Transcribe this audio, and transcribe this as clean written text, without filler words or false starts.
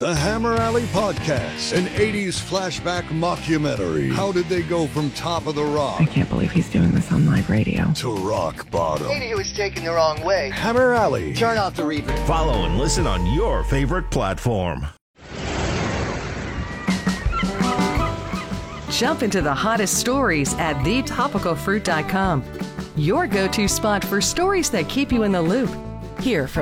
The Hammer Alley Podcast, an 80s flashback mockumentary. How did they go from Top of the Rock? I can't believe he's doing this on live radio. To rock bottom. Maybe he was taken the wrong way. Hammer Alley. Turn off the reverb. Follow and listen on your favorite platform. Jump into the hottest stories at thetopicalfruit.com. Your go-to spot for stories that keep you in the loop. Hear from